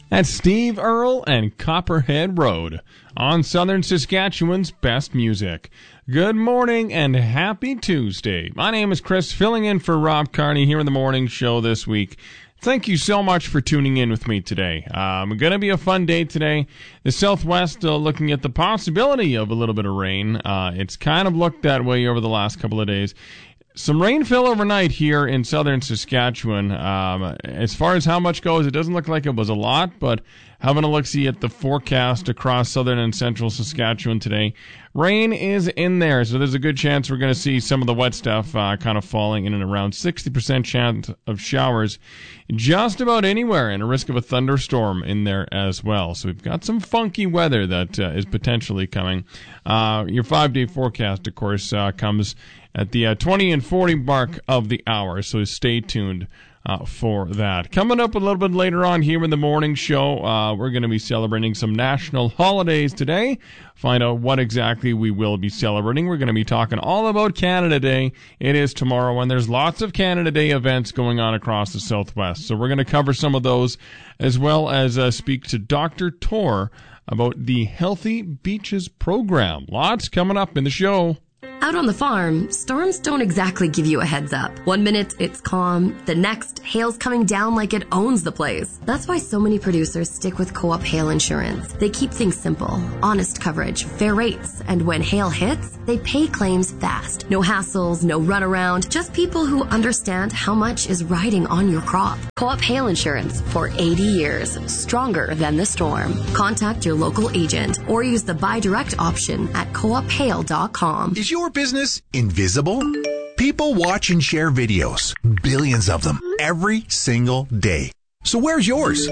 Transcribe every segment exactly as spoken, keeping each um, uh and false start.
That's Steve Earle and Copperhead Road on Southern Saskatchewan's best music. Good morning and happy Tuesday. My name is Chris, filling in for Rob Carney here in the morning show this week. Thank you so much for tuning in with me today. Um, going to be a fun day today. The Southwest uh, looking at the possibility of a little bit of rain. Uh, it's kind of looked that way over the last couple of days. Some rain fell overnight here in southern Saskatchewan. Um, as far as how much goes, it doesn't look like it was a lot, but having a look-see at the forecast across southern and central Saskatchewan today, rain is in there, so there's a good chance we're going to see some of the wet stuff uh, kind of falling in and around sixty percent chance of showers just about anywhere, and a risk of a thunderstorm in there as well. So we've got some funky weather that uh, is potentially coming. Uh, your five-day forecast, of course, uh, comes at the uh, twenty and forty mark of the hour, so stay tuned uh, for that. Coming up a little bit later on here in the morning show, uh, we're going to be celebrating some national holidays today. Find out what exactly we will be celebrating. We're going to be talking all about Canada Day. It is tomorrow, and there's lots of Canada Day events going on across the Southwest. So we're going to cover some of those, as well as uh, speak to Doctor Tor about the Healthy Beaches program. Lots coming up in the show. Out on the farm, storms don't exactly give you a heads up. One minute it's calm, the next, hail's coming down like it owns the place. That's why so many producers stick with Co-op Hail Insurance. They keep things simple, honest coverage, fair rates, and when hail hits, they pay claims fast. No hassles, no runaround, just people who understand how much is riding on your crop. Co-op Hail Insurance for eighty years, stronger than the storm. Contact your local agent or use the buy direct option at co op hail dot com. Is your business invisible? People watch and share videos, billions of them, every single day. So where's yours?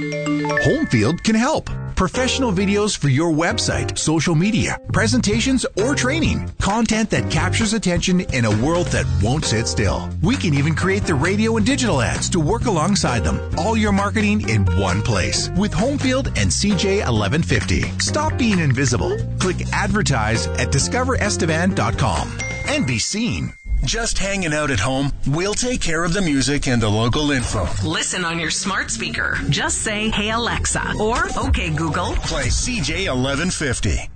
Homefield can help. Professional videos for your website, social media, presentations, or training. Content that captures attention in a world that won't sit still. We can even create the radio and digital ads to work alongside them. All your marketing in one place with Homefield and C J eleven fifty. Stop being invisible. Click advertise at discover estevan dot com and be seen. Just hanging out at home? We'll take care of the music and the local info. Listen on your smart speaker. Just say, "Hey Alexa," or "Okay Google." Play C J eleven fifty.